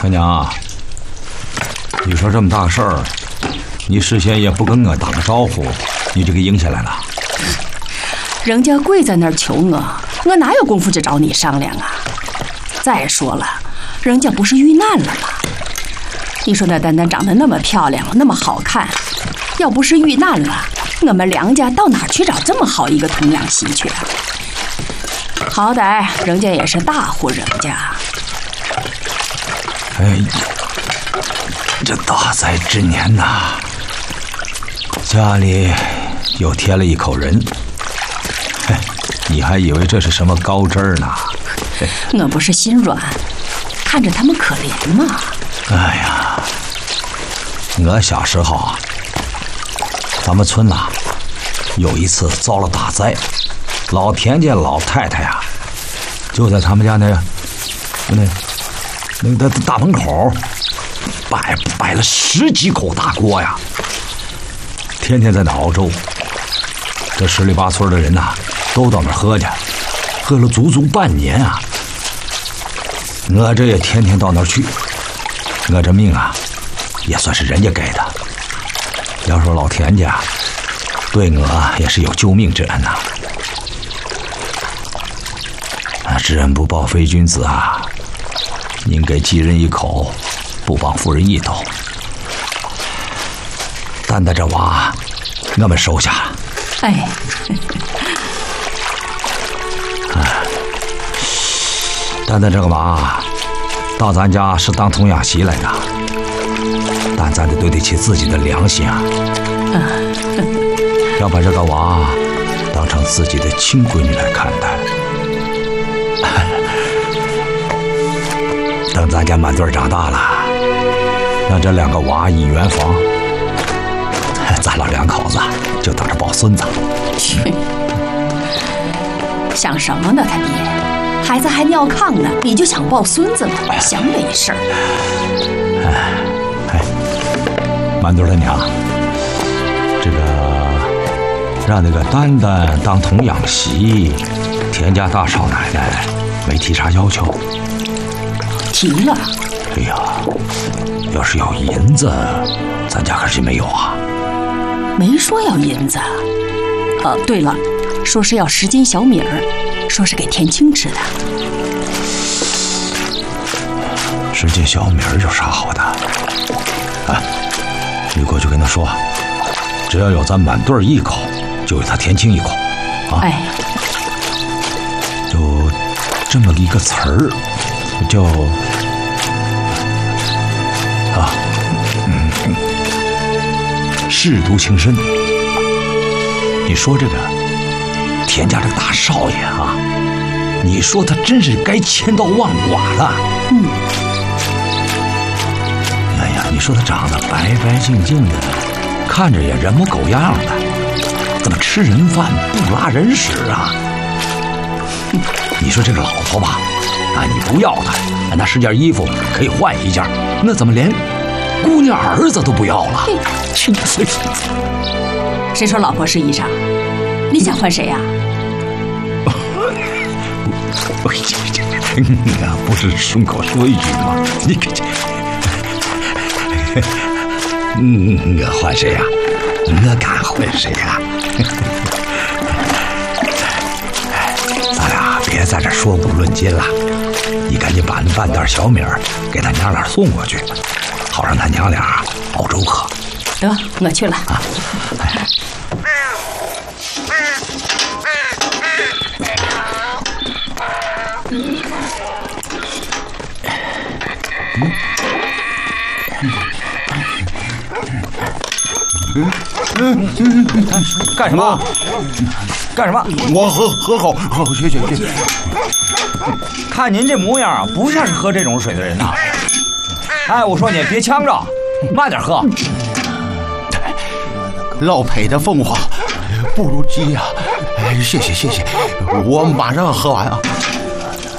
干娘，你说这么大个事儿，你事先也不跟我打个招呼，你就给应下来了。 人家跪在那儿求我哪有功夫去找你商量啊？再说了，人家不是遇难了吗？你说那丹丹长得那么漂亮，那么好看，要不是遇难了，我们梁家到哪儿去找这么好一个童养媳去啊？好歹人家也是大户人家。 哎呀，这大灾之年呐，家里又添了一口人。你还以为这是什么高枝儿呢？ 我不是心软，看着他们可怜嘛。 哎呀，我小时候啊，咱们村呐有一次遭了大灾，老田家老太太呀，就在他们家那个大门口摆了10几口大锅呀，天天在那熬粥。这十里八村的人呐，都到那儿喝去，喝了足足半年啊。我这也天天到那儿去，我这命啊，也算是人家给的。要说老田家对我也是有救命之恩呐。知恩不报非君子啊！您给寄人一口，不帮夫人一斗。丹丹这娃，我们收下。 哎， 丹丹这个娃到咱家是当童养媳来的，但咱得对得起自己的良心啊！要把这个娃当成自己的亲闺女来看待。等咱家满队长大了，让这2个娃一圆房，咱老2口子就等着抱孙子。 想什么呢他爹？孩子还尿炕呢，你就想抱孙子了？想没事儿。 满队的娘，这个让那个丹丹当童养媳，田家大少奶奶没提啥要求？ 提了。 哎呀，要是要银子，咱家可是没有啊。 没说要银子。对了，说是要10斤小米儿，说是给田青吃的。 10斤小米儿有啥好的？你过去跟他说，只要有咱满队一口，就有他田青一口。 哎， 就这么一个词儿，叫舐犊情深。你说这个田家这个大少爷啊，你说他真是该千刀万剐了。哎呀，你说他长得白白净净的，看着也人模狗样的，怎么吃人饭不拉人屎啊？你说这个老婆吧，你不要他，那10件衣服可以换1件，那怎么连姑娘儿子都不要了？ 谁说老婆是衣裳？你想换谁呀？ 不是顺口说一句吗？你可我换谁呀？我敢换谁呀？咱俩别在这说古论今了，你赶紧把那半袋小米儿给他娘俩送过去，好让他娘俩熬粥喝。 得，我去了啊。 干什么？干什么？ 我喝口，谢。 看您这模样，不像是喝这种水的人呐。哎，我说你别呛着，慢点喝。 老裴的奉话不如鸡呀！谢谢，我马上喝完啊。